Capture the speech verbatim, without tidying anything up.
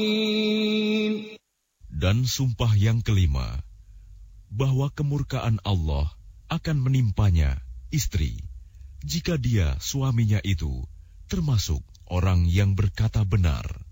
Dan sumpah yang kelima, bahwa kemurkaan Allah akan menimpanya istri, jika dia suaminya itu termasuk orang yang berkata benar.